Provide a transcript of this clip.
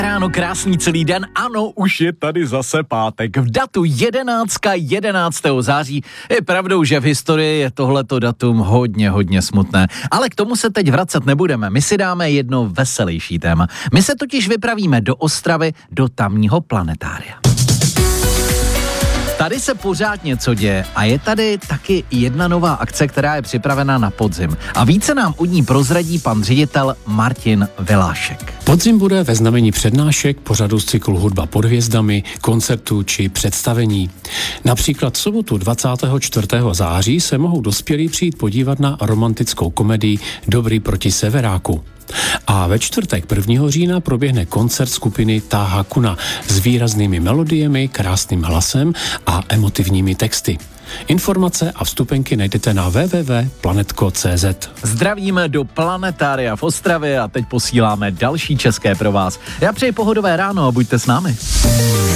Ráno, krásný celý den, ano, už je tady zase pátek. V datu 11. září. Je pravdou, že v historii je tohleto datum hodně smutné. Ale k tomu se teď vracet nebudeme. My si dáme jedno veselější téma. My se totiž vypravíme do Ostravy, do tamního planetária. Tady se pořád něco děje a je tady taky jedna nová akce, která je připravena na podzim. A více nám o ní prozradí pan ředitel Martin Vilášek. Podzim bude ve znamení přednášek, pořadu z cyklu Hudba pod hvězdami, koncertů či představení. Například v sobotu 24. září se mohou dospělí přijít podívat na romantickou komedii Dobrý proti severáku. A ve čtvrtek 1. října proběhne koncert skupiny Táha Kuna s výraznými melodiemi, krásným hlasem a emotivními texty. Informace a vstupenky najdete na www.planetko.cz. Zdravíme do planetária v Ostravě a teď posíláme další české pro vás. Já přeji pohodové ráno a buďte s námi.